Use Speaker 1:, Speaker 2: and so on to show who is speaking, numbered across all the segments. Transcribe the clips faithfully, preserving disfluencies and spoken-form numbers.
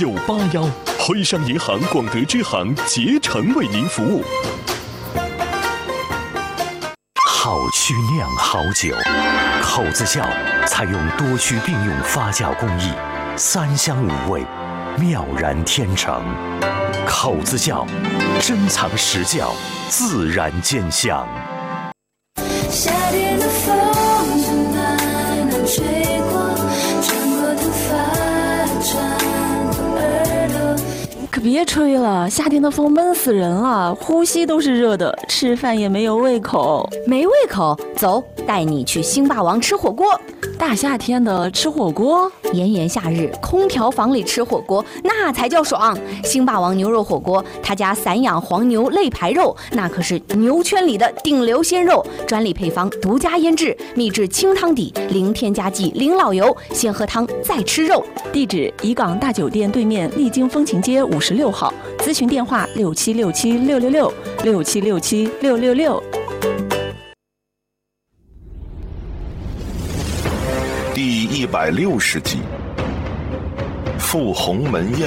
Speaker 1: 九八幺，徽商银行广德支行竭诚为您服务。
Speaker 2: 好曲酿好酒，口子窖采用多区并用发酵工艺，三香五味，妙然天成。口子窖珍藏实窖，自然见香。
Speaker 3: 夏天的风从南南吹过，穿过头发，穿过耳朵。
Speaker 4: 可别吹了，夏天的风闷死人了，呼吸都是热的，吃饭也没有胃口。
Speaker 5: 没胃口？走，带你去星霸王吃火锅。
Speaker 4: 大夏天的吃火锅，
Speaker 5: 炎炎夏日，空调房里吃火锅那才叫爽。星霸王牛肉火锅，他家散养黄牛肋排肉，那可是牛圈里的顶流鲜肉，专利配方，独家腌制，秘制清汤底，零添加剂，零老油，先喝汤再吃肉。
Speaker 4: 地址：怡港大酒店对面丽晶风情街五十六号，咨询电话：六七六七六六六六七六七六六六。
Speaker 6: 第一百六十集，赴鸿门宴。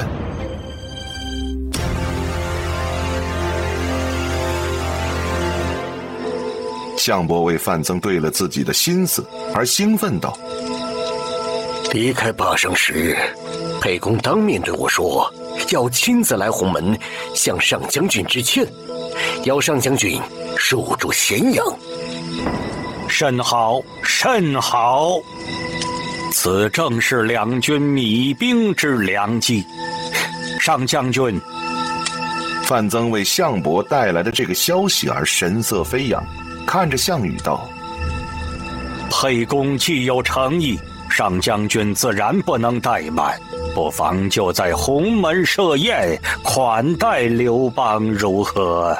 Speaker 6: 项伯为范增对了自己的心思而兴奋道：
Speaker 7: 离开巴生时，沛公当面对我说，要亲自来鸿门向上将军致歉，要上将军入驻咸阳。
Speaker 2: 甚好，甚好！此正是两军弭兵之良机。上将军，
Speaker 6: 范增为项伯带来的这个消息而神色飞扬，看着项羽道：
Speaker 2: 沛公既有诚意，上将军自然不能怠慢，不妨就在鸿门设宴款待刘邦，如何？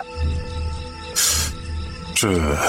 Speaker 1: 这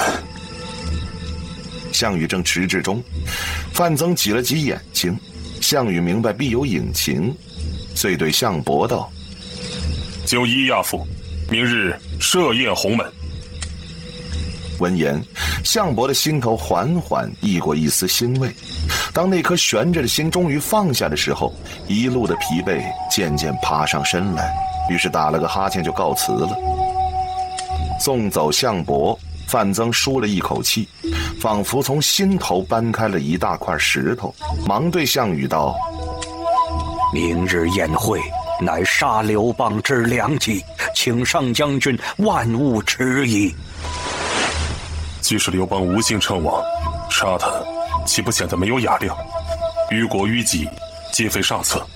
Speaker 6: 项羽正迟滞中，范增挤了挤眼睛，项羽明白必有隐情，遂对项伯道：
Speaker 1: 就依亚父，明日设宴鸿门。
Speaker 6: 闻言，项伯的心头缓缓溢过一丝欣慰。当那颗悬着的心终于放下的时候，一路的疲惫渐渐爬上身来，于是打了个哈欠就告辞了。送走项伯，范增舒了一口气，仿佛从心头搬开了一大块石头，忙对项羽道：
Speaker 2: 明日宴会乃杀刘邦之良机，请上将军万勿迟疑。
Speaker 1: 即使刘邦无幸称王，杀他岂不显得没有雅量？于国于己，皆非上策。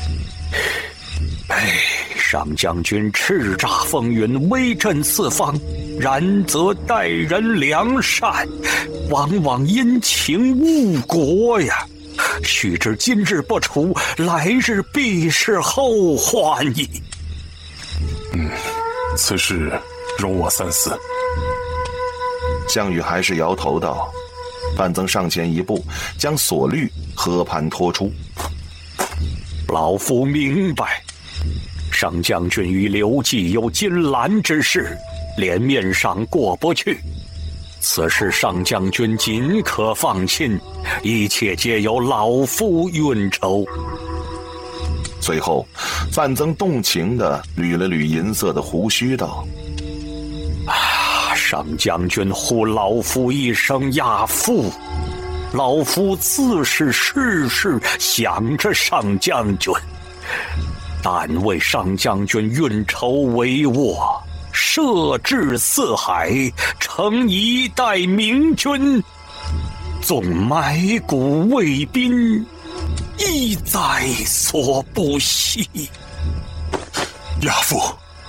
Speaker 2: 哎，上将军叱咤风云，威震四方，然则待人良善，往往因情误国呀。须知今日不除，来日必是后患矣。
Speaker 1: 嗯，此事容我三思。
Speaker 6: 项羽还是摇头道。范增上前一步，将锁律和盘托出。
Speaker 2: 老夫明白，上将军与刘季有金兰之事，脸面上过不去。此事上将军尽可放心，一切皆由老夫运筹。
Speaker 6: 随后，范增动情地捋了捋银色的胡须，道：
Speaker 2: 啊，上将军呼老夫一声亚父，老夫自是事事想着上将军，但为上将军运筹帷幄，设置四海，成一代明君，纵埋骨为宾，亦在所不惜。
Speaker 1: 亚父。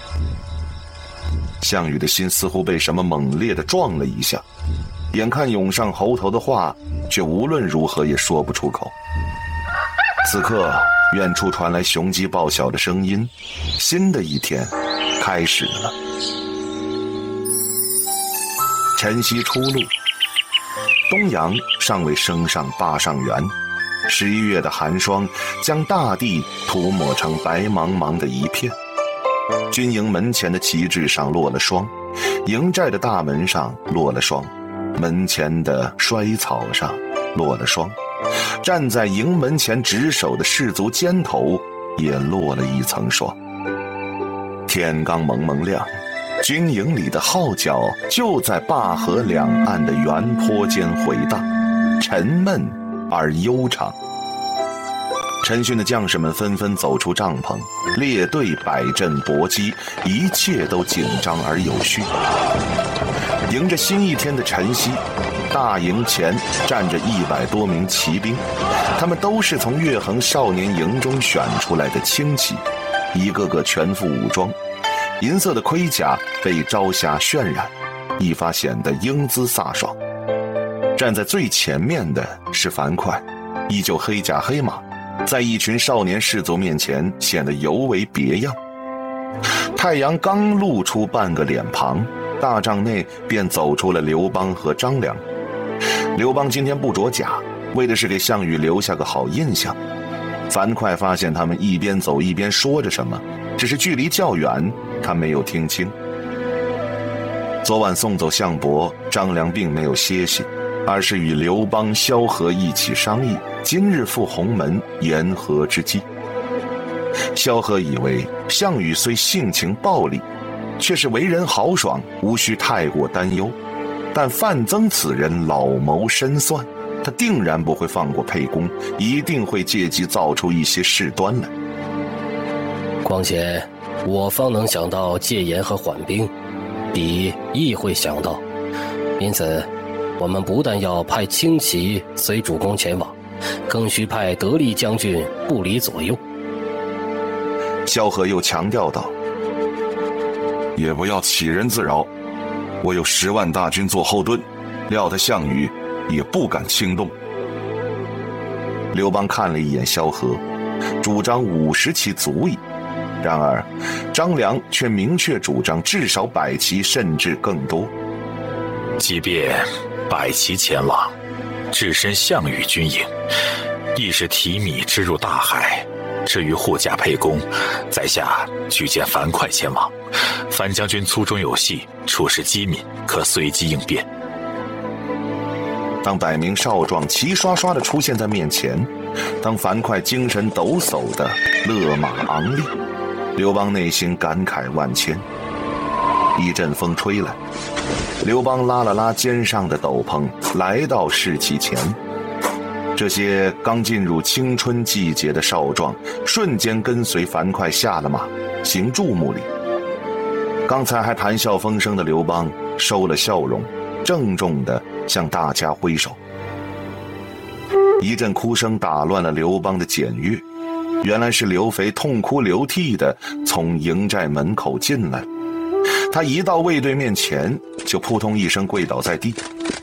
Speaker 6: 项羽的心似乎被什么猛烈地撞了一下，眼看涌上喉头的话却无论如何也说不出口。此刻远处传来雄鸡报晓的声音，新的一天开始了。晨曦初露，东阳尚未升上坝上原，十一月的寒霜将大地涂抹成白茫茫的一片。军营门前的旗帜上落了霜，营寨的大门上落了霜，门前的衰草上落了霜，站在营门前值守的士卒肩头也落了一层霜。天刚蒙蒙亮，军营里的号角就在灞河两岸的原坡间回荡，沉闷而悠长。陈训的将士们纷纷走出帐篷，列队摆阵搏击，一切都紧张而有序。迎着新一天的晨曦，大营前站着一百多名骑兵，他们都是从岳衡少年营中选出来的轻骑，一个个全副武装，银色的盔甲被朝霞渲染，一发显得英姿飒爽。站在最前面的是樊哙，依旧黑甲黑马，在一群少年士卒面前显得尤为别样。太阳刚露出半个脸庞，大帐内便走出了刘邦和张良。刘邦今天不着甲，为的是给项羽留下个好印象。樊哙发现他们一边走一边说着什么，只是距离较远，他没有听清。昨晚送走项伯，张良并没有歇息，而是与刘邦、萧何一起商议今日赴鸿门言和之计。萧何以为项羽虽性情暴戾，却是为人豪爽，无需太过担忧。但范增此人老谋深算，他定然不会放过沛公，一定会借机造出一些事端来。
Speaker 7: 况且我方能想到戒严和缓兵，彼亦会想到，因此我们不但要派轻骑随主公前往，更需派得力将军不离左右。
Speaker 6: 萧何又强调道：
Speaker 1: 也不要杞人自扰，我有十万大军做后盾，料他项羽也不敢轻动。
Speaker 6: 刘邦看了一眼萧何，主张五十骑足矣。然而张良却明确主张至少百骑，甚至更多。
Speaker 8: 即便百骑前往，置身项羽军营，亦是提米之入大海。至于护驾沛公，在下举荐樊哙前往，樊将军粗中有细，处事机敏，可随机应变。
Speaker 6: 当百名少壮齐刷刷地出现在面前，当樊哙精神抖擞地勒马昂立，刘邦内心感慨万千。一阵风吹来，刘邦拉了拉肩上的斗篷，来到士旗前。这些刚进入青春季节的少壮瞬间跟随樊哙下了马，行注目礼。刚才还谈笑风生的刘邦收了笑容，郑重地向大家挥手。一阵哭声打乱了刘邦的检阅，原来是刘肥痛哭流涕地从营寨门口进来。他一到卫队面前，就扑通一声跪倒在地。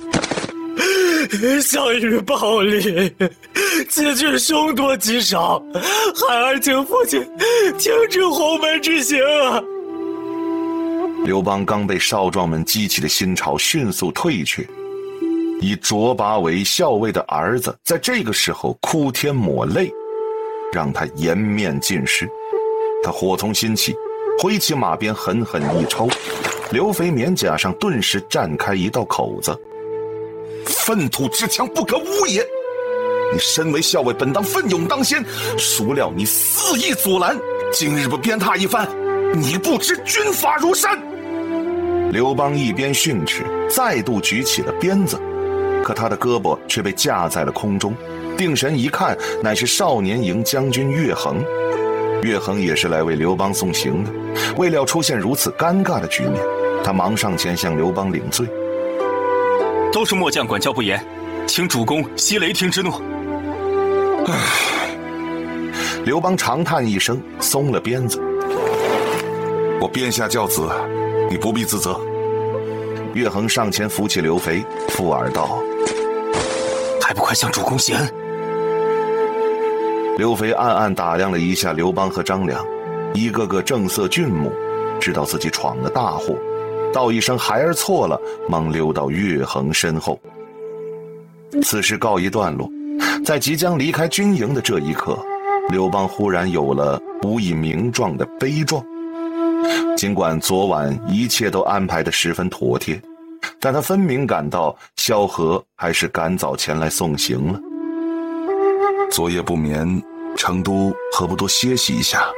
Speaker 8: 项羽暴戾，此去凶多吉少，孩儿请父亲停止鸿门之行啊！
Speaker 6: 刘邦刚被少壮们激起的心潮迅速退却，以卓拔为校尉的儿子在这个时候哭天抹泪，让他颜面尽失。他火从心起，挥起马鞭狠狠一抽，刘肥棉甲上顿时绽开一道口子。粪土之强不可污也！你身为校尉，本当奋勇当先，孰料你肆意阻拦，今日不鞭挞一番，你不知军法如山！刘邦一边训斥，再度举起了鞭子，可他的胳膊却被架在了空中。定神一看，乃是少年营将军岳衡。岳衡也是来为刘邦送行的，未料出现如此尴尬的局面，他忙上前向刘邦领罪。
Speaker 8: 都是末将管教不严，请主公息雷霆之怒。
Speaker 6: 唉，刘邦长叹一声，松了鞭子。
Speaker 1: 我鞭下教子，你不必自责。
Speaker 6: 岳衡上前扶起刘肥，附耳道：
Speaker 8: 还不快向主公谢恩！
Speaker 6: 刘肥暗暗打量了一下刘邦和张良，一个个正色俊目，知道自己闯了大祸，道一声孩儿错了，忙溜到岳衡身后。此事告一段落，在即将离开军营的这一刻，刘邦忽然有了无以名状的悲壮。尽管昨晚一切都安排得十分妥帖，但他分明感到萧何还是赶早前来送行了。
Speaker 1: 昨夜不眠，
Speaker 6: 成都何不多歇息一下？